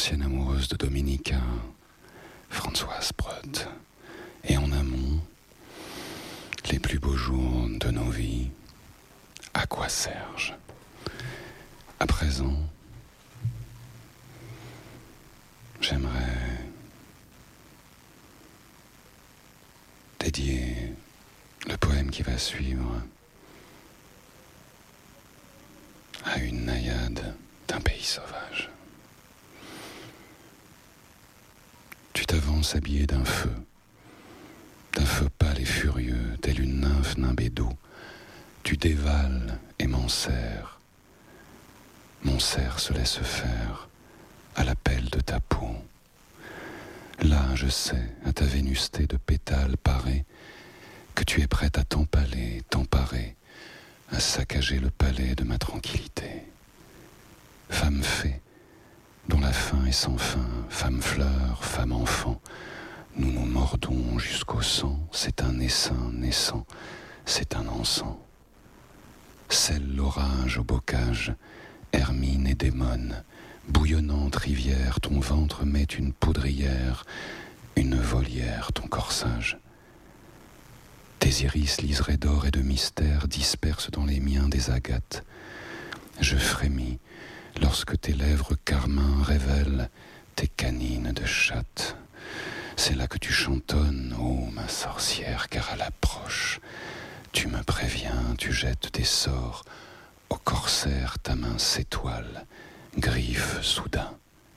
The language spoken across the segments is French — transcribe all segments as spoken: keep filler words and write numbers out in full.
l'ancienne amoureuse de Dominica, Françoise Brott, et en amont, les plus beaux jours de nos vies, Aqua Serge. À présent, j'aimerais dédier le poème qui va suivre à une naïade d'un pays sauvage. Tu t'avances habillé d'un feu, d'un feu pâle et furieux, telle une nymphe nimbée d'eau. Tu dévales et m'en serres. Mon cerf se laisse faire à l'appel de ta peau. Là, je sais, à ta vénusté de pétales parée, que tu es prête à t'empaler, t'emparer, à saccager le palais de ma tranquillité. Femme fée, dont la fin est sans fin, femme fleur, femme enfant, nous nous mordons jusqu'au sang, c'est un essaim naissant, c'est un encens. Celle l'orage au bocage, hermine et démone, bouillonnante rivière, ton ventre met une poudrière, une volière, ton corsage. Tes iris liserés d'or et de mystère dispersent dans les miens des agates. Je frémis lorsque tes lèvres carmin révèlent tes canines de chatte. C'est là que tu chantonnes, ô ma sorcière, car à l'approche, tu me préviens, tu jettes tes sorts, au corsaire ta main s'étoile, griffe soudain.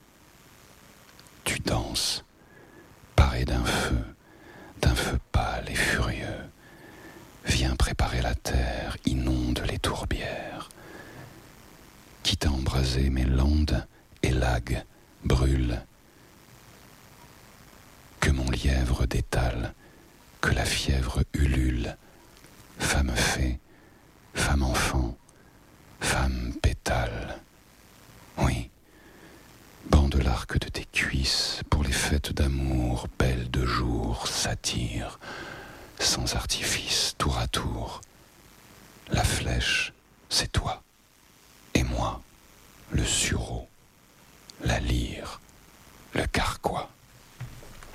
Tu danses, paré d'un feu, d'un feu pâle et furieux. Viens préparer la terre, inonde les tourbières. Quitte à embraser mes landes, élague, brûle. Que mon lièvre détale, que la fièvre ulule. Femme fée, femme enfant, femme pétale. Oui, bande l'arc de tes cuisses pour les fêtes d'amour, belle de jour, satire, sans artifice, tour à tour. La flèche, c'est toi, et moi, le sureau.